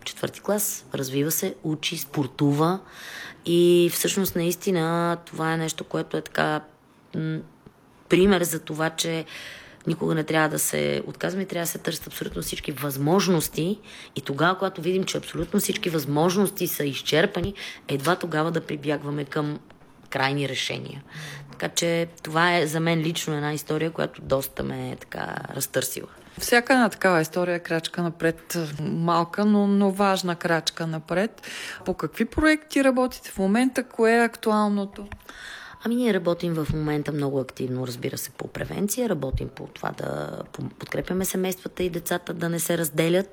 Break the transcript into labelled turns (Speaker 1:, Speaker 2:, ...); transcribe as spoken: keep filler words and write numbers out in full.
Speaker 1: четвърти клас, развива се, учи, спортува и всъщност наистина това е нещо, което е така м- пример за това, че никога не трябва да се отказваме и трябва да се търсят абсолютно всички възможности и тогава, когато видим, че абсолютно всички възможности са изчерпани, едва тогава да прибягваме към крайни решения. Така че това е за мен лично една история, която доста ме е така разтърсила.
Speaker 2: Всяка една такава история е крачка напред. Малка, но, но важна крачка напред. По какви проекти работите в момента? Кое е актуалното?
Speaker 1: Ами ние работим в момента много активно, разбира се, по превенция. Работим по това да подкрепяме семействата и децата да не се разделят.